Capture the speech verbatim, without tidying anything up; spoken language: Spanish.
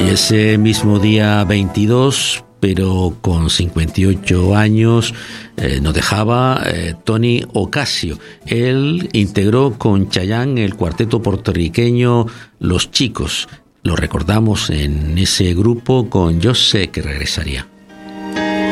ese mismo día veintidós, pero con cincuenta y ocho años, eh, nos dejaba eh, Tony Ocasio. Él integró con Chayanne el cuarteto puertorriqueño Los Chicos. Lo recordamos en ese grupo con Yo sé que regresaría.